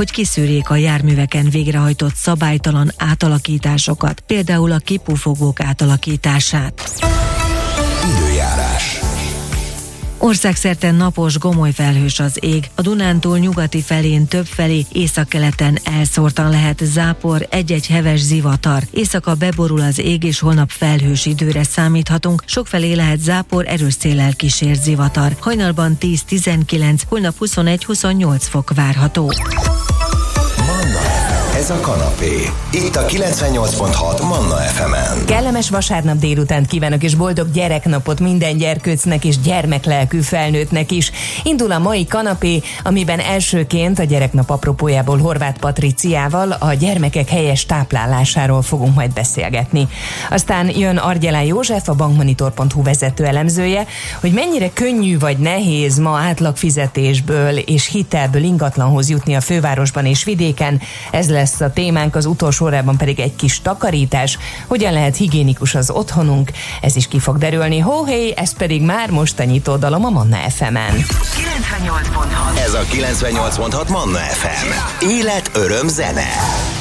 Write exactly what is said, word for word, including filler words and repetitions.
hogy kiszűrjék a járműveken végrehajtott szabálytalan átalakításokat, például a kipufogók átalakítását. Időjárás. Országszerte napos, gomoly felhős az ég. A Dunántúl nyugati felén többfelé, északkeleten elszórtan lehet zápor, egy-egy heves zivatar. Éjszaka beborul az ég, és holnap felhős időre számíthatunk. Sokfelé lehet zápor, erős széllel kísért zivatar. Hajnalban tíz-tizenkilenc, holnap huszonegy-huszonnyolc fok várható. Ez a kanapé. Itt a kilencvennyolc pont hat Manna ef emen. Kellemes vasárnap délutánt kívánok, és boldog gyereknapot minden gyerkőcnek és gyermeklelkű felnőttnek is. Indul a mai kanapé, amiben elsőként a gyereknap apropójából Horváth Patriciával a gyermekek helyes táplálásáról fogunk majd beszélgetni. Aztán jön Argyelán József, a bankmonitor pont hu vezető elemzője, hogy mennyire könnyű vagy nehéz ma átlagfizetésből és hitelből ingatlanhoz jutni a fővárosban és vidéken. Ez lesz a témánk, az utolsó órában pedig egy kis takarítás, hogyan lehet higiénikus az otthonunk, ez is ki fog derülni. Hóhé, ez pedig már most a nyitódalom a Manna ef emen. kilencvennyolc pont hat Ez a kilencvennyolc pont hat Manna ef em. Élet, öröm, zene.